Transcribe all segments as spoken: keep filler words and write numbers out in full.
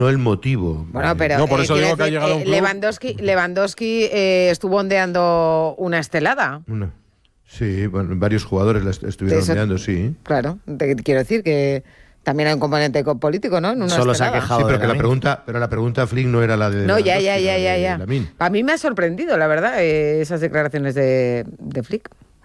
no el motivo. Bueno, pero no, por eh, eso digo decir, que ha llegado eh, un club... Lewandowski, Lewandowski eh, estuvo ondeando una estelada. Una. Sí, bueno, varios jugadores la est- estuvieron Eso- ondeando, sí. Claro, te quiero decir que también hay un componente co- político, ¿no? En una Solo se ha estelada. quejado Sí, pero de que la Lamine. pregunta, pero la pregunta Flick no era la de No, ya, Lewandowski, ya, ya, era ya, de ya. Lamine. A mí me ha sorprendido, la verdad, eh, esas declaraciones de, de Flick.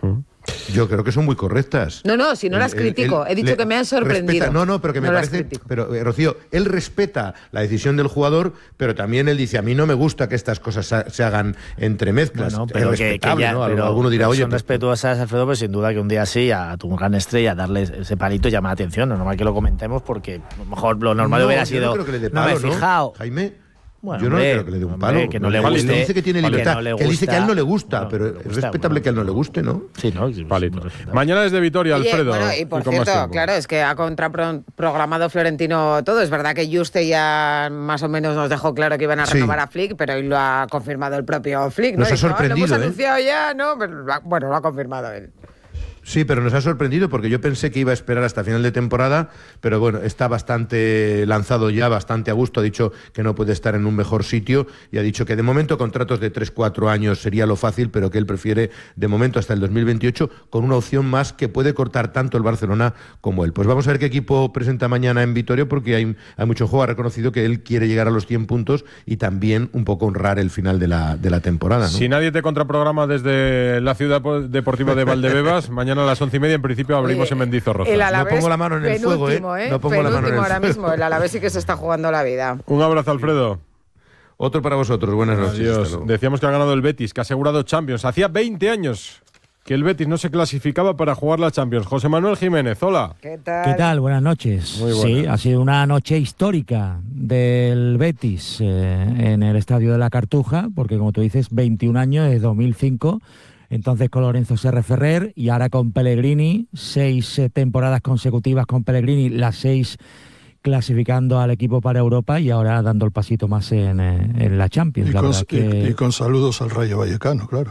Yo creo que son muy correctas. No, no, si no Él- las él- critico, él he dicho le- que me han sorprendido. respeta- no, no, pero que me No las parece. critico. Pero, eh, Rocío, él respeta la decisión del jugador, pero también él dice: a mí no me gusta que estas cosas se, se hagan entre mezclas. Bueno, Es pero que, que respetable, ya, ¿no? pero Alguno dirá: oye, son pues, respetuosas, Alfredo, pero sin duda que un día así a tu gran estrella darle ese palito llama la atención. No normal que lo comentemos porque a lo mejor lo normal no, hubiera yo sido no creo que le dé no me he palo, ¿no? fijado. Jaime. Bueno, yo no hombre, creo que le dé un hombre, palo. que no le Él guste, dice que tiene que libertad. no le Que él dice que a él no le gusta, gusta, no, pero le es gusta, respetable bueno. que a él no le guste, ¿no? Sí, ¿no? Palito. Sí, sí. Mañana es de Vitoria, Oye, Alfredo. bueno, y por con más cierto, tiempo. claro, es que ha contraprogramado Florentino todo. Es verdad que Juste ya más o menos nos dejó claro que iban a Sí. renovar a Flick, pero hoy lo ha confirmado el propio Flick, ¿no? Nos ha Dijo, "Ah, sorprendido, lo hemos ¿eh? anunciado ya, ¿no? Pero lo ha- bueno, lo ha confirmado él. Sí, pero nos ha sorprendido porque yo pensé que iba a esperar hasta final de temporada, pero bueno, está bastante lanzado ya, bastante a gusto, ha dicho que no puede estar en un mejor sitio y ha dicho que de momento contratos de tres cuatro años sería lo fácil, pero que él prefiere de momento hasta el dos mil veintiocho con una opción más que puede cortar tanto el Barcelona como él. Pues vamos a ver qué equipo presenta mañana en Vitoria porque hay, hay mucho juego, ha reconocido que él quiere llegar a los cien puntos y también un poco honrar el final de la, de la temporada, ¿no? Si nadie te contraprograma desde la ciudad po- deportiva de Valdebebas, mañana a las once y media en principio abrimos Oye, en Mendizorroza. el Alavés, pongo la mano en el fuego, ¿eh? penúltimo, No pongo la mano en el Penúltimo ahora fuego. mismo. El Alavés sí que se está jugando la vida. Un abrazo, Alfredo. Otro para vosotros, buenas noches. hasta Adiós. luego. Decíamos que ha ganado el Betis, que ha asegurado Champions. Hacía veinte años que el Betis no se clasificaba para jugar la Champions. José Manuel Jiménez, hola. ¿Qué tal? ¿Qué tal? Buenas noches. Muy buenas. Sí, ha sido una noche histórica del Betis eh, en el Estadio de la Cartuja, porque como tú dices, veintiún años, desde dos mil cinco, entonces con Lorenzo Serra Ferrer y ahora con Pellegrini, seis eh, temporadas consecutivas con Pellegrini, las seis clasificando al equipo para Europa y ahora dando el pasito más en, eh, en la Champions. Y La con, verdad que- y- y con saludos al Rayo Vallecano, claro.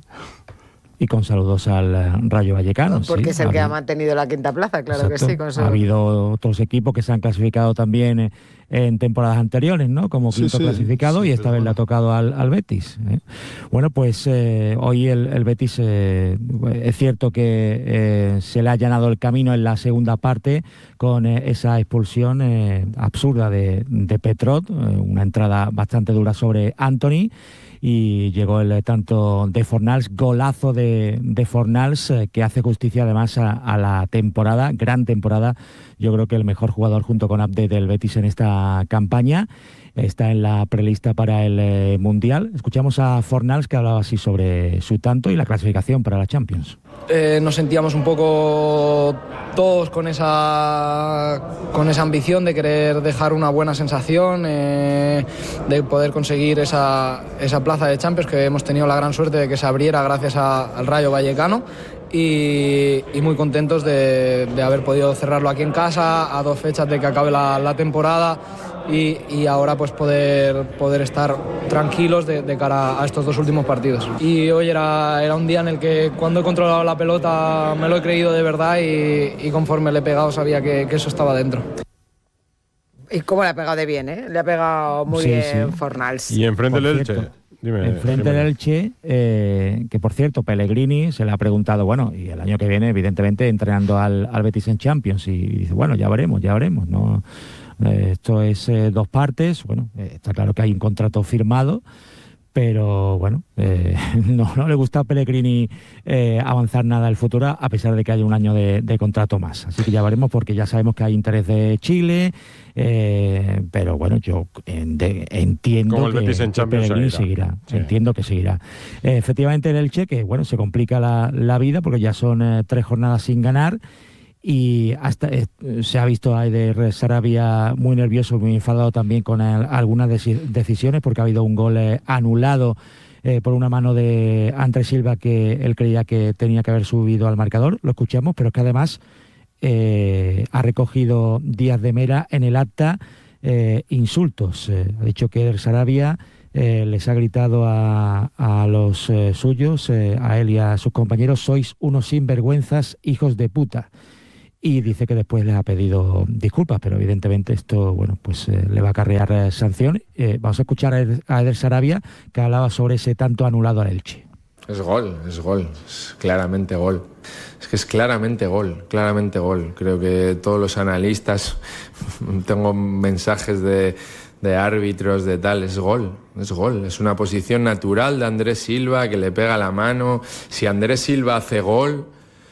y con saludos al eh, Rayo Vallecano. Porque sí, es el que ha ha habido- mantenido la quinta plaza, claro Exacto. que sí. Con su- Ha habido otros equipos que se han clasificado también eh, en temporadas anteriores, ¿no? Como Sí, quinto sí, clasificado sí, y esta pero vez le ha bueno. tocado al, al Betis. ¿eh? Bueno, pues eh, hoy el, el Betis eh, es cierto que eh, se le ha allanado el camino en la segunda parte con eh, esa expulsión eh, absurda de, de Petrot, eh, una entrada bastante dura sobre Anthony. Y llegó el eh, tanto de Fornals, golazo de, de Fornals, eh, que hace justicia además a, a la temporada, gran temporada. Yo creo que el mejor jugador junto con Abde del Betis en esta campaña. Está en la prelista para el eh, Mundial. Escuchamos a Fornals que hablaba así sobre su tanto y la clasificación para la Champions. Eh, nos sentíamos un poco todos con esa, con esa ambición de querer dejar una buena sensación, eh, de poder conseguir esa, esa plaza de Champions, que hemos tenido la gran suerte de que se abriera gracias a- al Rayo Vallecano. Y, y muy contentos de, de haber podido cerrarlo aquí en casa, a dos fechas de que acabe la, la temporada y, y ahora pues poder, poder estar tranquilos de, de cara a estos dos últimos partidos. Y hoy era, era un día en el que cuando he controlado la pelota me lo he creído de verdad y, y conforme le he pegado sabía que, que eso estaba dentro. Y cómo le ha pegado de bien, ¿eh? Le ha pegado muy Sí, bien sí. Fornals. Y enfrente Por el Elche. cierto, Dime, Enfrente del Jiménez. Elche, eh, que por cierto, Pellegrini se le ha preguntado, bueno, y el año que viene, evidentemente, entrenando al, al Betis en Champions, y dice, bueno, ya veremos, ya veremos, ¿no? Eh, esto es eh, dos partes, bueno, eh, está claro que hay un contrato firmado, pero bueno, eh, no, no le gusta a Pellegrini eh, avanzar nada el futuro, a pesar de que haya un año de, de contrato más. Así que ya veremos, porque ya sabemos que hay interés de Chile, eh, pero bueno, yo en- de- entiendo Como el que, Betis en que Champions Pellegrini seguirá. seguirá. Sí. Entiendo que seguirá. Eh, efectivamente, el Elche, que bueno, se complica la, la vida porque ya son eh, tres jornadas sin ganar. Y hasta eh, se ha visto a Eder Sarabia muy nervioso, muy enfadado también con el- algunas deci- decisiones, porque ha habido un gol eh, anulado eh, por una mano de Andrés Silva que él creía que tenía que haber subido al marcador. Lo escuchamos, pero que además eh, ha recogido Díaz de Mera en el acta eh, insultos. Eh, ha dicho que Eder Sarabia eh, les ha gritado a, a los eh, suyos, eh, a él y a sus compañeros: sois unos sinvergüenzas, hijos de puta. y dice que después les ha pedido disculpas, pero evidentemente esto, bueno, pues eh, le va a acarrear eh, sanción. Eh, vamos a escuchar a Eder, a Eder Sarabia, que hablaba sobre ese tanto anulado al Elche. Es gol, es gol, es claramente gol. Es que es claramente gol, claramente gol. Creo que todos los analistas, tengo mensajes de, de árbitros, de tal, es gol, es gol. Es una posición natural de Andrés Silva que le pega la mano. Si Andrés Silva hace gol,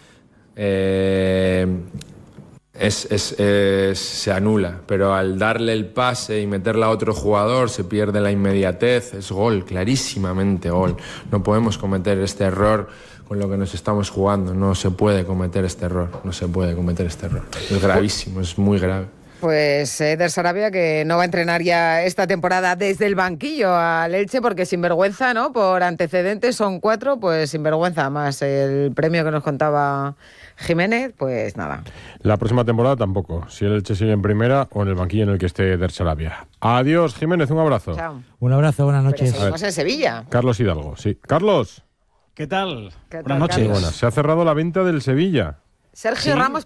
eh, es, es, es, se anula. Pero al darle el pase y meterla a otro jugador se pierde la inmediatez. Es gol, clarísimamente gol. No podemos cometer este error con lo que nos estamos jugando. No se puede cometer este error, no se puede cometer este error. Es gravísimo, es muy grave. Pues Eder Sarabia, que no va a entrenar ya esta temporada desde el banquillo al Elche, porque sinvergüenza, ¿no? Por antecedentes son cuatro, pues sinvergüenza, más el premio que nos contaba Jiménez, pues nada. La próxima temporada tampoco, si el Elche sigue en primera o en el banquillo en el que esté Eder Sarabia. Adiós, Jiménez, un abrazo. Chao. Un abrazo, buenas noches. Pero seguimos en Sevilla. Carlos Hidalgo, sí. Carlos. ¿Qué tal? ¿Qué tal, Buenas noches. Carlos? Buenas. Se ha cerrado la venta del Sevilla. Sergio Sí. Ramos